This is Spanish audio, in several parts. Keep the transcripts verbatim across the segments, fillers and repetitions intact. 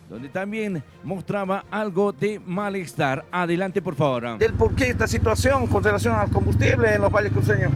donde también mostraba algo de malestar. Adelante, por favor. ¿Del por qué esta situación con relación al combustible en los valles cruceños?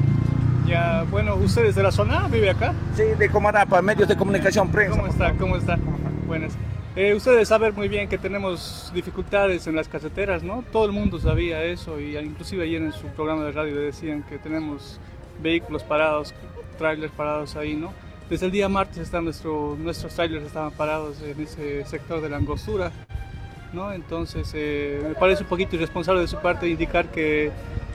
Ya, bueno, ¿ustedes de la zona vive acá? Sí, de Comarapa, medios de comunicación, prensa. ¿Cómo está? ¿Cómo está? Buenas. Eh, ustedes saben muy bien que tenemos dificultades en las carreteras, ¿no? Todo el mundo sabía eso y inclusive ayer en su programa de radio decían que tenemos vehículos parados, trailers parados ahí, ¿no? Desde el día martes están nuestro, nuestros trailers estaban parados en ese sector de la Angostura, ¿no? Entonces eh, me parece un poquito irresponsable de su parte indicar que,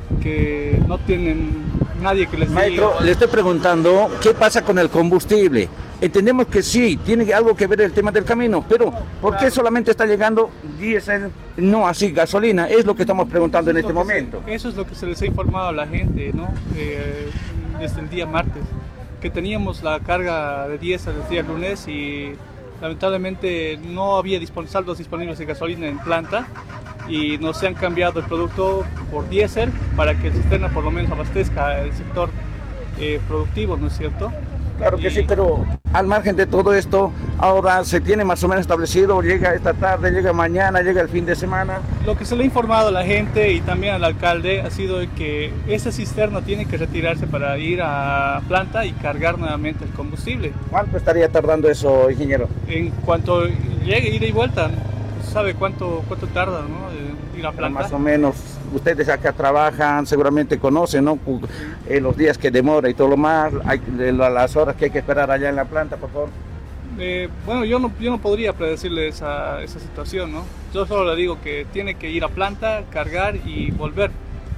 que no tienen nadie que les diga. Maestro, le estoy preguntando qué pasa con el combustible. Entendemos que sí, tiene algo que ver el tema del camino, pero ¿por qué solamente está llegando diésel, no así gasolina? Es lo que estamos preguntando en este momento. Se, eso es lo que se les ha informado a la gente, ¿no? Eh, desde el día martes, que teníamos la carga de diésel el día lunes y lamentablemente no había dispon saldos disponibles de gasolina en planta y nos han cambiado el producto por diésel para que el sistema por lo menos abastezca el sector eh, productivo, ¿no es cierto? Claro que y... sí, pero al margen de todo esto, ahora se tiene más o menos establecido, llega esta tarde, llega mañana, llega el fin de semana. Lo que se le ha informado a la gente y también al alcalde ha sido que esa cisterna tiene que retirarse para ir a planta y cargar nuevamente el combustible. ¿Cuánto estaría tardando eso, ingeniero? En cuanto llegue, ida y vuelta, ¿sabe cuánto, cuánto tarda, ¿no? Ir a planta? Más o menos, ustedes acá trabajan, seguramente conocen, ¿no? Eh, los días que demora y todo lo más, hay, de las horas que hay que esperar allá en la planta, por favor. Eh, bueno, yo no, yo no podría predecirle esa, esa situación, ¿no? Yo solo le digo que tiene que ir a planta, cargar y volver.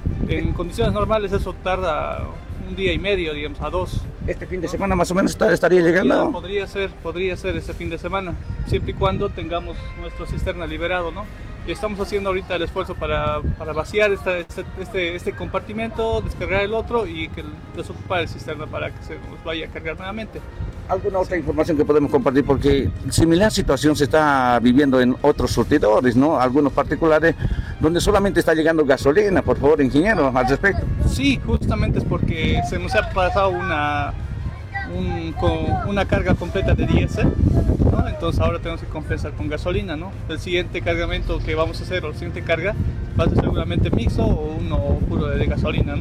En condiciones normales eso tarda un día y medio, digamos, a dos. Este fin de semana más o menos estaría llegando. Sí, podría ser, podría ser ese fin de semana, siempre y cuando tengamos nuestro cisterna liberado, ¿no? Y estamos haciendo ahorita el esfuerzo para, para vaciar esta, este, este, este compartimento, descargar el otro y que desocupar el cisterna para que se nos vaya a cargar nuevamente. ¿Alguna otra información que podemos compartir? Porque similar situación se está viviendo en otros surtidores, ¿no? Algunos particulares donde solamente está llegando gasolina. Por favor, ingeniero, al respecto. Sí, justamente es porque se nos ha pasado una, un, con una carga completa de diésel, ¿no? Entonces ahora tenemos que compensar con gasolina, ¿no? El siguiente cargamento que vamos a hacer o la siguiente carga va a ser seguramente mixto o uno puro de gasolina, ¿no?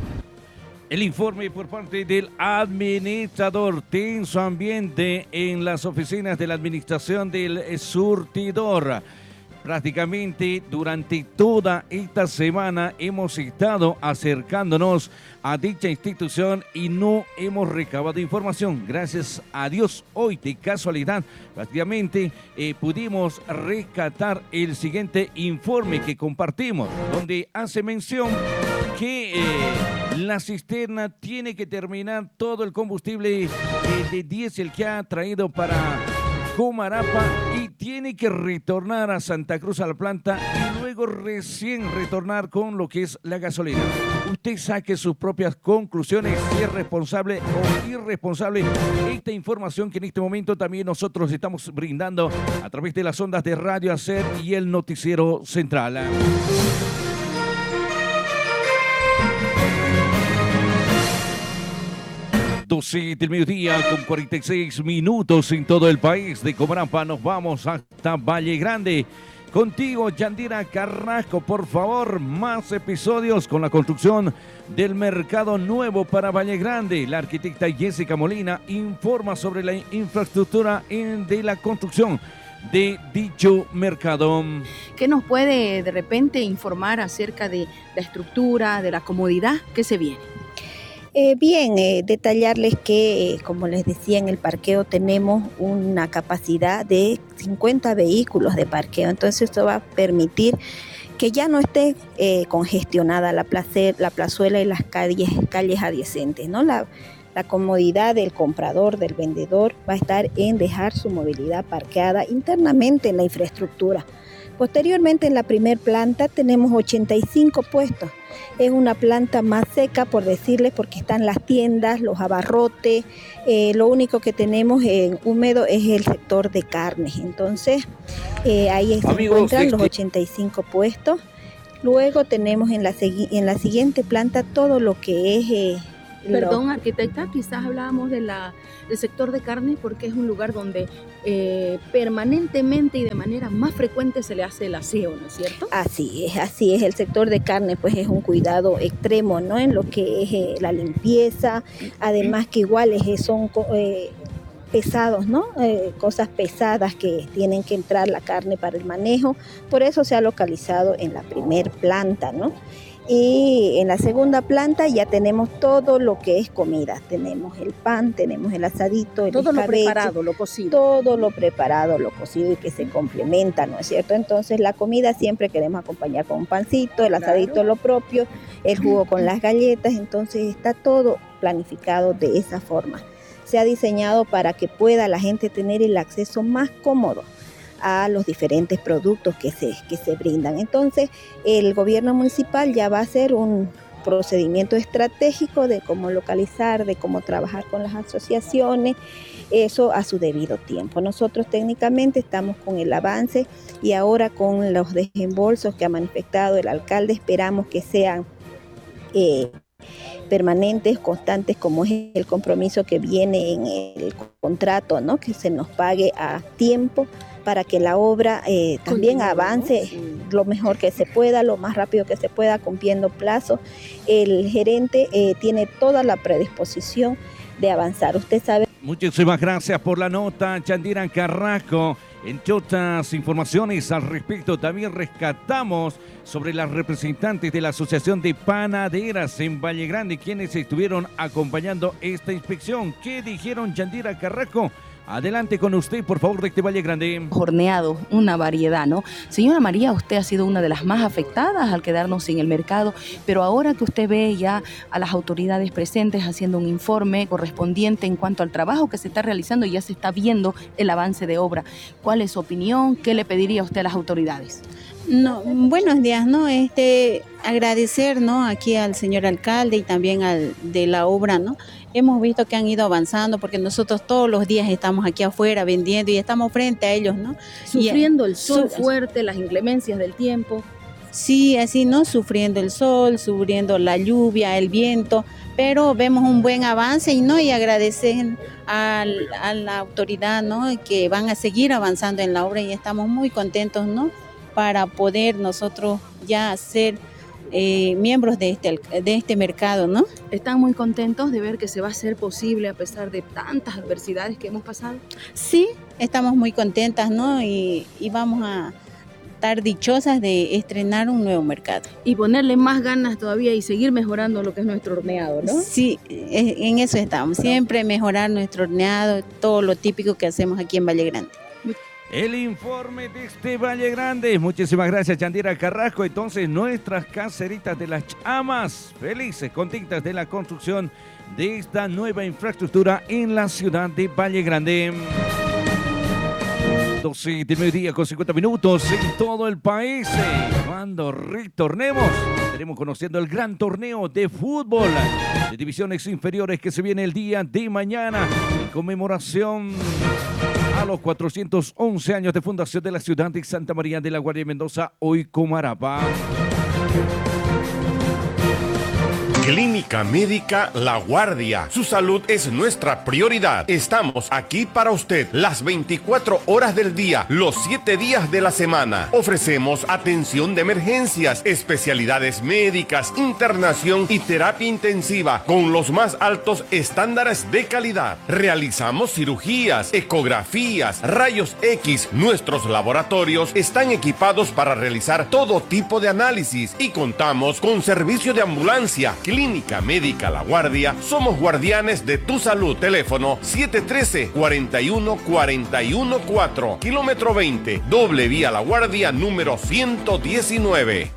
El informe por parte del administrador. Tenso ambiente en las oficinas de la administración del surtidor. Prácticamente durante toda esta semana hemos estado acercándonos a dicha institución y no hemos recabado información. Gracias a Dios, hoy de casualidad, prácticamente eh, pudimos rescatar el siguiente informe que compartimos, donde hace mención que eh, la cisterna tiene que terminar todo el combustible eh, de diésel que ha traído para Comarapa y tiene que retornar a Santa Cruz a la planta y luego recién retornar con lo que es la gasolina. Usted saque sus propias conclusiones, si es responsable o irresponsable esta información que en este momento también nosotros estamos brindando a través de las ondas de Radio Hacer y el Noticiero Central. doce del mediodía con cuarenta y seis minutos en todo el país de Comarapa. Nos vamos hasta Valle Grande. Contigo, Yandira Carrasco, por favor, más episodios con la construcción del mercado nuevo para Valle Grande. La arquitecta Jessica Molina informa sobre la infraestructura de la construcción de dicho mercado. ¿Qué nos puede de repente informar acerca de la estructura, de la comodidad que se viene? Eh, bien, eh, detallarles que, eh, como les decía, en el parqueo tenemos una capacidad de cincuenta vehículos de parqueo, entonces esto va a permitir que ya no esté eh, congestionada la, placer, la plazuela y las calles, calles adyacentes, ¿no? La, la comodidad del comprador, del vendedor, va a estar en dejar su movilidad parqueada internamente en la infraestructura. Posteriormente, en la primer planta tenemos ochenta y cinco puestos. Es una planta más seca, por decirles, porque están las tiendas, los abarrotes. Eh, lo único que tenemos en húmedo es el sector de carnes. Entonces, eh, ahí se Amigos, encuentran este... los ochenta y cinco puestos. Luego tenemos en la, en la siguiente planta todo lo que es eh, Perdón, arquitecta, quizás hablábamos de la, del sector de carne porque es un lugar donde eh, permanentemente y de manera más frecuente se le hace el aseo, ¿no es cierto? Así es, así es. El sector de carne pues es un cuidado extremo, ¿no? En lo que es eh, la limpieza, además que igual es, son eh, pesados, ¿no? Eh, cosas pesadas que tienen que entrar la carne para el manejo. Por eso se ha localizado en la primer planta, ¿no? Y en la segunda planta ya tenemos todo lo que es comida. Tenemos el pan, tenemos el asadito, el todo escabeche, lo preparado, lo cocido. Todo lo preparado, lo cocido y que se complementa, ¿no es cierto? Entonces la comida siempre queremos acompañar con un pancito, el asadito claro. Lo propio, el jugo con las galletas. Entonces está todo planificado de esa forma. Se ha diseñado para que pueda la gente tener el acceso más cómodo a los diferentes productos que se, que se brindan. Entonces, el gobierno municipal ya va a hacer un procedimiento estratégico de cómo localizar, de cómo trabajar con las asociaciones, eso a su debido tiempo. Nosotros técnicamente estamos con el avance y ahora con los desembolsos que ha manifestado el alcalde, esperamos que sean eh, permanentes, constantes, como es el compromiso que viene en el contrato, ¿no? Que se nos pague a tiempo para que la obra eh, también Continúa, avance ¿no? Sí. Lo mejor que se pueda, lo más rápido que se pueda, cumpliendo plazos. El gerente eh, tiene toda la predisposición de avanzar. Usted sabe. Muchísimas gracias por la nota, Yandira Carrasco. Entre otras informaciones al respecto, también rescatamos sobre las representantes de la Asociación de Panaderas en Valle Grande, quienes estuvieron acompañando esta inspección. ¿Qué dijeron, Yandira Carrasco? Adelante con usted, por favor, de este Valle Grande. Horneado, una variedad, ¿no? Señora María, usted ha sido una de las más afectadas al quedarnos sin el mercado, pero ahora que usted ve ya a las autoridades presentes haciendo un informe correspondiente en cuanto al trabajo que se está realizando y ya se está viendo el avance de obra, ¿cuál es su opinión? ¿Qué le pediría usted a las autoridades? No, buenos días, ¿no? Este, agradecer, ¿no? Aquí al señor alcalde y también al de la obra, ¿no? Hemos visto que han ido avanzando porque nosotros todos los días estamos aquí afuera vendiendo y estamos frente a ellos, ¿no? Sufriendo y, el sol su, fuerte, las inclemencias del tiempo. Sí, así, ¿no? Sufriendo el sol, sufriendo la lluvia, el viento, pero vemos un buen avance y no y agradecer al, a la autoridad, ¿no? Que van a seguir avanzando en la obra y estamos muy contentos, ¿no? Para poder nosotros ya ser eh, miembros de este, de este mercado, ¿no? ¿Están muy contentos de ver que se va a hacer posible a pesar de tantas adversidades que hemos pasado? Sí, estamos muy contentas, ¿no? Y, y vamos a estar dichosas de estrenar un nuevo mercado. Y ponerle más ganas todavía y seguir mejorando lo que es nuestro horneado, ¿no? Sí, en eso estamos, siempre mejorar nuestro horneado, todo lo típico que hacemos aquí en Valle Grande. El informe de este Valle Grande. Muchísimas gracias, Yandira Carrasco. Entonces, nuestras caseritas de las chamas, felices, contentas de la construcción de esta nueva infraestructura en la ciudad de Valle Grande. doce de mediodía con cincuenta minutos en todo el país. Cuando retornemos, estaremos conociendo el gran torneo de fútbol de divisiones inferiores que se viene el día de mañana en conmemoración a los cuatrocientos once años de fundación de la ciudad de Santa María de la Guardia, Mendoza, hoy Comarapa. Clínica Médica La Guardia. Su salud es nuestra prioridad. Estamos aquí para usted las veinticuatro horas del día, los siete días de la semana. Ofrecemos atención de emergencias, especialidades médicas, internación y terapia intensiva con los más altos estándares de calidad. Realizamos cirugías, ecografías, rayos X. Nuestros laboratorios están equipados para realizar todo tipo de análisis y contamos con servicio de ambulancia. Clínica Médica La Guardia, somos guardianes de tu salud. Teléfono siete uno tres, cuatro uno cuatro uno cuatro, kilómetro veinte, doble vía La Guardia número ciento diecinueve.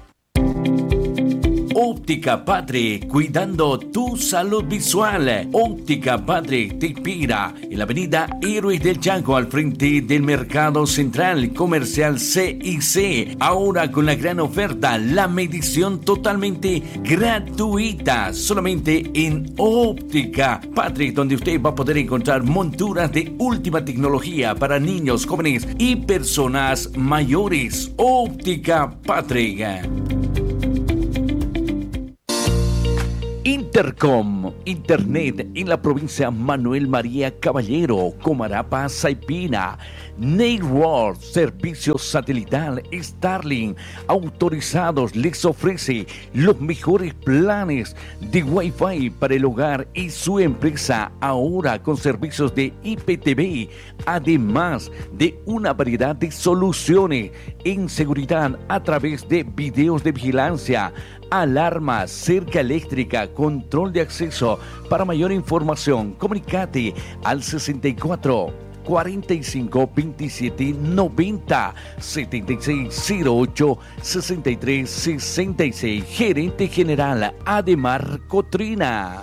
Óptica Padre, cuidando tu salud visual. Óptica Padre te inspira en la avenida Héroes del Chaco, al frente del Mercado Central Comercial C y C. Ahora con la gran oferta, la medición totalmente gratuita, solamente en Óptica Padre, donde usted va a poder encontrar monturas de última tecnología para niños, jóvenes y personas mayores. Óptica Padre. Intercom Telecom Internet en la provincia Manuel María Caballero, Comarapa, Saipina. Network, servicio satelital Starlink, autorizados, les ofrece los mejores planes de Wi-Fi para el hogar y su empresa, ahora con servicios de I P T V, además de una variedad de soluciones en seguridad a través de videos de vigilancia, alarma, cerca eléctrica, control de acceso. Para mayor información, comunicate al sesenta y cuatro, cuarenta y cinco, veintisiete, noventa, setenta y seis cero ocho, sesenta y tres sesenta y seis. Gerente General Ademar Cotrina.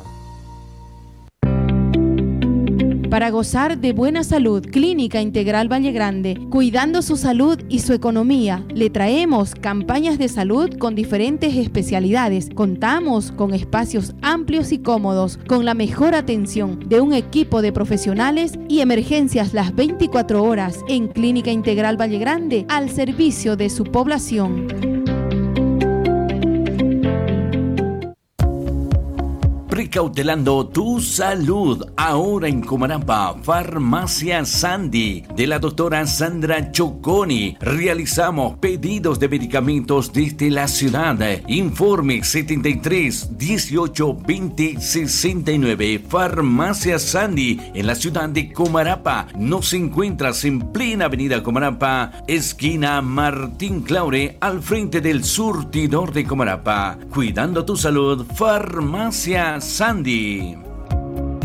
Para gozar de buena salud, Clínica Integral Valle Grande, cuidando su salud y su economía, le traemos campañas de salud con diferentes especialidades. Contamos con espacios amplios y cómodos, con la mejor atención de un equipo de profesionales y emergencias las veinticuatro horas en Clínica Integral Valle Grande, al servicio de su población. Precautelando tu salud, ahora en Comarapa, Farmacia Sandy, de la doctora Sandra Choconi. Realizamos pedidos de medicamentos desde la ciudad. Informe setenta y tres, dieciocho, veinte, sesenta y nueve. Farmacia Sandy, en la ciudad de Comarapa. Nos encuentras en plena avenida Comarapa, esquina Martín Claure, al frente del surtidor de Comarapa. Cuidando tu salud, Farmacia Sandy.